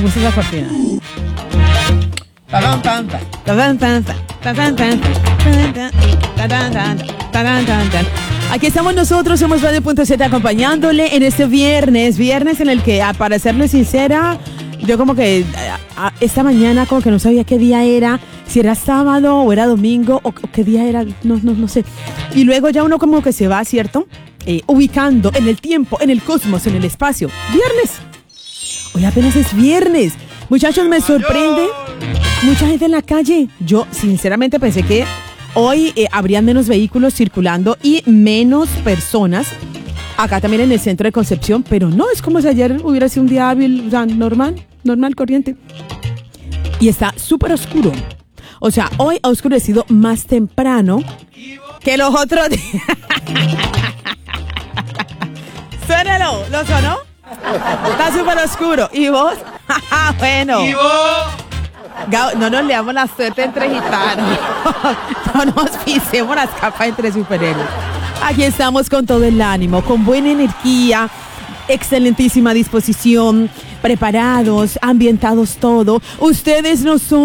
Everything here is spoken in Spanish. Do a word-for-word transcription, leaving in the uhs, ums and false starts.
Esa es la cortina. Aquí estamos nosotros, somos Radio Punto Z acompañándole en este viernes, viernes en el que, para serle sincera, yo como que a, a, esta mañana como que no sabía qué día era, si era sábado o era domingo o, o qué día era, no, no, no sé. Y luego ya uno como que se va, ¿cierto? Eh, ubicando en el tiempo, en el cosmos, en el espacio. Viernes. Hoy apenas es viernes. Muchachos, me sorprende. Mucha gente en la calle. Yo sinceramente pensé que hoy eh, habrían menos vehículos circulando y menos personas. Acá también en el centro de Concepción, pero no, es como si ayer hubiera sido un día hábil, o sea, normal, normal, corriente. Y está súper oscuro. O sea, hoy ha oscurecido más temprano que los otros días. Suénelo, ¿lo sonó? Está súper oscuro. ¿Y vos? Bueno. ¿Y vos? Gao, no nos leamos la suerte entre gitanos. No nos pisemos las capas entre superhéroes. Aquí estamos con todo el ánimo, con buena energía, excelentísima disposición, preparados, ambientados todo. Ustedes no son